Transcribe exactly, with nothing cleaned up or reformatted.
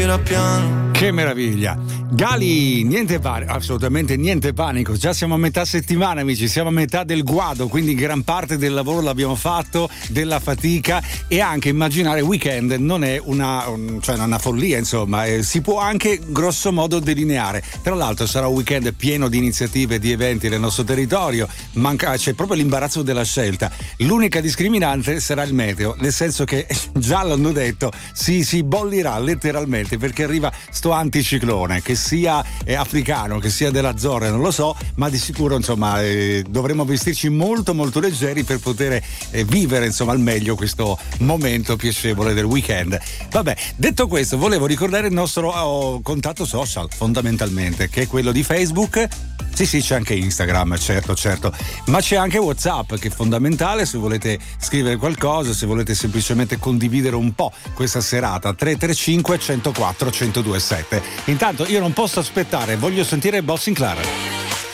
piano. Che meraviglia. Gali, niente panico, assolutamente niente panico, già siamo a metà settimana amici, siamo a metà del guado, quindi gran parte del lavoro l'abbiamo fatto, della fatica, e anche immaginare weekend non è una, un, cioè una follia, insomma, eh, si può anche grosso modo delineare. Tra l'altro sarà un weekend pieno di iniziative, di eventi nel nostro territorio, manca, c'è proprio l'imbarazzo della scelta. L'unica discriminante sarà il meteo, nel senso che già l'hanno detto, si, si bollirà letteralmente perché arriva sto anticiclone, che sia eh, africano, che sia della Azzorre, non lo so, ma di sicuro insomma eh, dovremo vestirci molto molto leggeri per poter eh, vivere insomma al meglio questo momento piacevole del weekend. Vabbè, detto questo, volevo ricordare il nostro oh, contatto social fondamentalmente, che è quello di Facebook. Sì, sì, c'è anche Instagram, certo, certo, ma c'è anche WhatsApp, che è fondamentale se volete scrivere qualcosa, se volete semplicemente condividere un po' questa serata. Tre tre cinque, uno zero quattro, uno zero due sette. Intanto io non posso aspettare, voglio sentire Bob Sinclair.